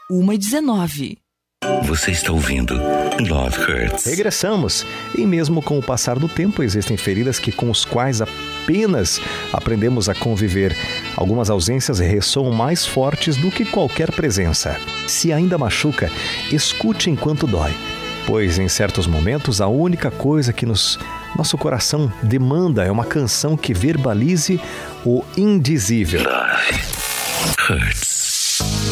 1h19. Você está ouvindo Love Hurts. Regressamos. E mesmo com o passar do tempo, existem feridas com os quais apenas aprendemos a conviver. Algumas ausências ressoam mais fortes do que qualquer presença. Se ainda machuca, escute enquanto dói. Pois em certos momentos, a única coisa que nosso coração demanda é uma canção que verbalize o indizível. Love Hurts.